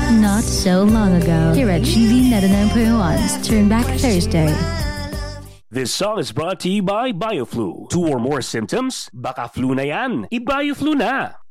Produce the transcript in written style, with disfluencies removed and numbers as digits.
Not so long ago, here at GV 99.1's Turn Back Thursday. This song is brought to you by BioFlu. 2 or more symptoms? Baka flu na yan. I-BioFlu na!